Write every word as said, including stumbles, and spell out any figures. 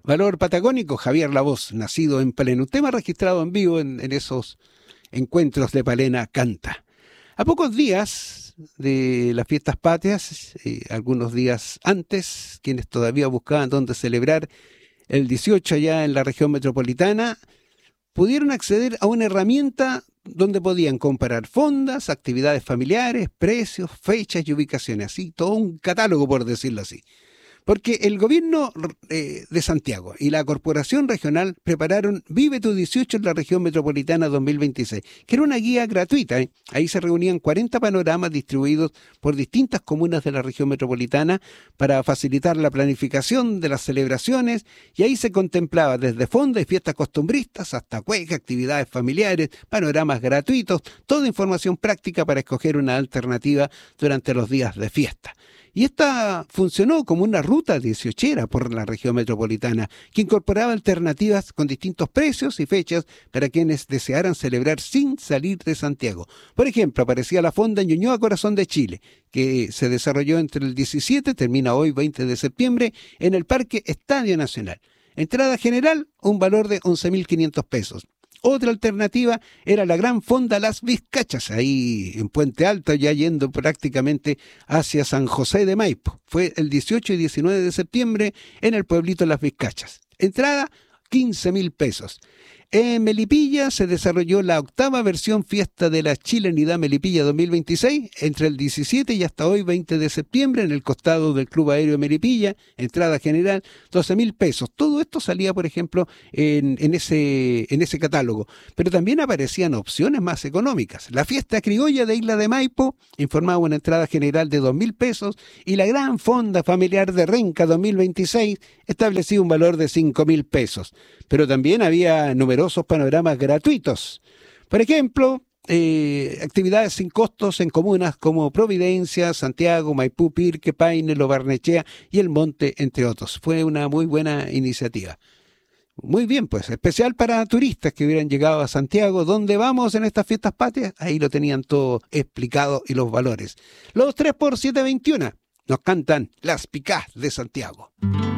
Valor patagónico, Javier Lavoz, nacido en Palena. Un tema registrado en vivo en, en esos encuentros de Palena Canta. A pocos días de las fiestas patrias, eh, algunos días antes, quienes todavía buscaban dónde celebrar el dieciocho allá en la región metropolitana, pudieron acceder a una herramienta donde podían comparar fondas, actividades familiares, precios, fechas y ubicaciones, así, todo un catálogo, por decirlo así. Porque el gobierno eh, de Santiago y la Corporación Regional prepararon Vive tu dieciocho en la región metropolitana dos mil veintiséis, que era una guía gratuita. ¿eh? Ahí se reunían cuarenta panoramas distribuidos por distintas comunas de la región metropolitana para facilitar la planificación de las celebraciones, y ahí se contemplaba desde fondas y fiestas costumbristas hasta cuecas, actividades familiares, panoramas gratuitos, toda información práctica para escoger una alternativa durante los días de fiesta. Y esta funcionó como una ruta dieciochera por la región metropolitana, que incorporaba alternativas con distintos precios y fechas para quienes desearan celebrar sin salir de Santiago. Por ejemplo, aparecía la fonda Ñuñoa Corazón de Chile, que se desarrolló entre el diecisiete, termina hoy veinte de septiembre, en el Parque Estadio Nacional. Entrada general, un valor de once mil quinientos pesos. Otra alternativa era la gran fonda Las Vizcachas, ahí en Puente Alto, ya yendo prácticamente hacia San José de Maipo. Fue el dieciocho y diecinueve de septiembre en el pueblito Las Vizcachas. Entrada, quince mil pesos. En Melipilla se desarrolló la octava versión fiesta de la Chilenidad Melipilla dos mil veintiséis, entre el diecisiete y hasta hoy veinte de septiembre, en el costado del Club Aéreo Melipilla, entrada general, doce mil pesos. Todo esto salía, por ejemplo, en, en, ese, en ese catálogo. Pero también aparecían opciones más económicas. La fiesta criolla de Isla de Maipo informaba una entrada general de dos mil pesos, y la gran fonda familiar de Renca dos mil veintiséis establecía un valor de cinco mil pesos. Pero también había numerosos panoramas gratuitos. Por ejemplo, eh, actividades sin costos en comunas como Providencia, Santiago, Maipú, Pirque, Paine, Lo Barnechea y El Monte, entre otros. Fue una muy buena iniciativa. Muy bien, pues, especial para turistas que hubieran llegado a Santiago. ¿Dónde vamos en estas fiestas patrias? Ahí lo tenían todo explicado y los valores. Los tres por siete veintiuno nos cantan Las Picás de Santiago.